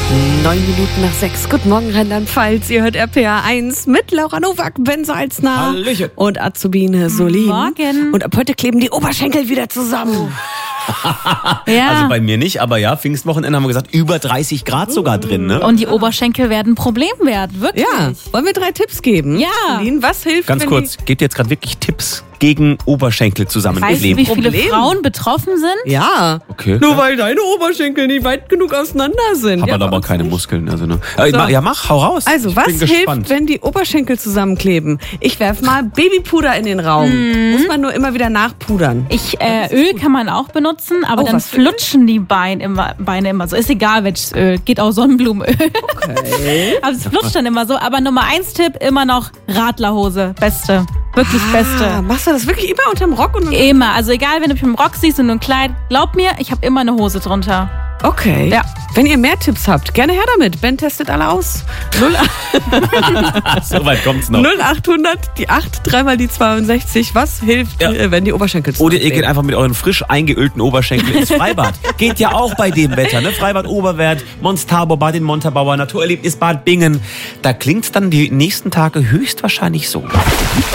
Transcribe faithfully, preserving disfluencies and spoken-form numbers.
Neun Minuten nach sechs. Guten Morgen, Rheinland-Pfalz. Ihr hört R P R eins mit Laura Nowak, Ben Salzner Hallöchen. und Azubine Solin. Morgen. Und ab heute kleben die Oberschenkel wieder zusammen. Ja. Also bei mir nicht, aber ja, Pfingstwochenende haben wir gesagt, über dreißig Grad sogar drin, ne? Und die Oberschenkel werden ein Problem werden, wirklich. Ja, wollen wir drei Tipps geben? Ja. Solin, was hilft, Ganz wenn kurz, gebt ihr jetzt gerade wirklich Tipps gegen Oberschenkel Weißt du, zusammenkleben? wie viele Problem. Frauen betroffen sind? die... Ja. Okay. Nur weil deine Oberschenkel nicht weit genug auseinander sind. Hab ja, aber bei uns keine nicht. Muskeln, also ne. Äh, So. Ja, mach, hau raus. Also, ich was bin hilft, gespannt. wenn die Oberschenkel zusammenkleben? Ich werf mal Babypuder in den Raum. Mhm. Muss man nur immer wieder nachpudern. Ich, äh, Öl kann man auch benutzen, aber Oh, dann was für Öl? flutschen die Beine immer, Beine immer so. Ist egal, welches Öl. Geht auch Sonnenblumenöl. Okay. Also es flutscht dann immer so. Aber Nummer eins Tipp, immer noch Radlerhose. Beste. Wirklich Ah, Beste. machst du das wirklich immer unterm Rock? Und Immer. Also egal, wenn du mich im Rock siehst und nur ein Kleid, glaub mir, ich habe immer eine Hose drunter. Okay. Ja. Wenn ihr mehr Tipps habt, gerne her damit. Ben testet alle aus. So weit kommt's noch. null achthundert, die acht, dreimal die zweiundsechzig. Was hilft, Ja. äh, wenn die Oberschenkel Oder ihr geht zusammenkleben? einfach mit euren frisch eingeölten Oberschenkeln ins Freibad. Geht ja auch bei dem Wetter, ne? Freibad Oberwert, Mons-Tarbor, Bad in Montabaur, Naturerlebnis Bad Bingen. Da klingt's dann die nächsten Tage höchstwahrscheinlich so.